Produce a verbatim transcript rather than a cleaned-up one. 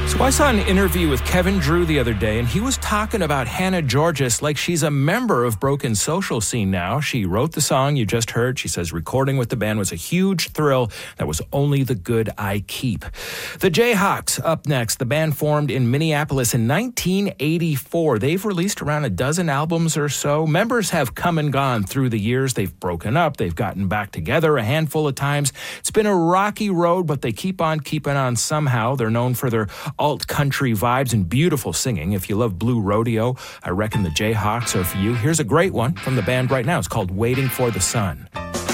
So I saw an interview with Kevin Drew the other day, and he was talking about Hannah Georgas like she's a member of Broken Social Scene now. She wrote the song you just heard. She says recording with the band was a huge thrill that was only the good I keep. The Jayhawks up next. The band formed in Minneapolis in nineteen eighty-four. They've released around a dozen albums or so. Members have come and gone through the years. They've broken up. They've gotten back together a handful of times. It's been a rocky road, but they keep on keeping on somehow. They're known for their alt-country vibes and beautiful singing. If you love Blue Rodeo, I reckon the Jayhawks are for you. Here's a great one from the band right now. It's called Waiting for the Sun.